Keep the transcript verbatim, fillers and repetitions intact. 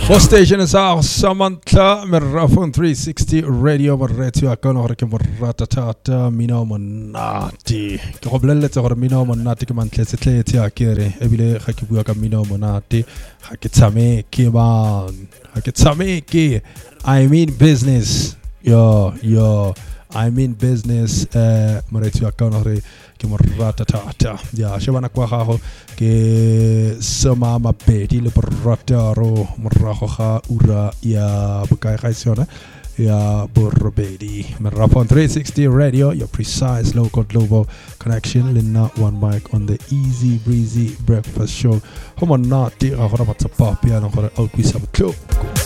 Four station is our Samantha Merafon three sixty radio Marretio Akono Ratata Mino Monati. Coblette or Mino Monati Mantleti Akiri, Ebile Hakibuaka Mino Monati, Hakitsame Kiman, Hakitsame Ki. I mean business. Yo, yo, I mean business. Marretio Akono Ratata. Ya, Shavana Quaho. Que sama mapeti le brataro mrahoha ura ya bukai khaisiona ya borbedi Merafon three sixty radio, your precise local global connection. Linna one mic on the easy breezy breakfast show. Homo nati ahora matsa papia no hora alquisa club.